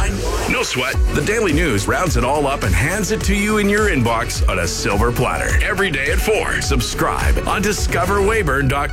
headline? No sweat. The Daily News rounds it all up and hands it to you in your inbox on a silver platter. Every day at 4. Subscribe on discoverwayburn.com.